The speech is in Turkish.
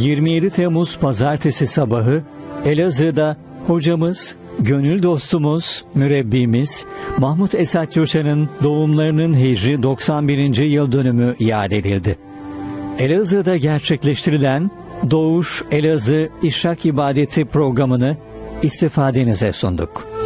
27 Temmuz Pazartesi sabahı Elazığ'da hocamız, gönül dostumuz, mürebbimiz Mahmut Esat Gürşen'in doğumlarının Hicri 91. yıl dönümü iade edildi. Elazığ'da gerçekleştirilen Doğuş Elazığ İşrak İbadeti programını istifadenize sunduk.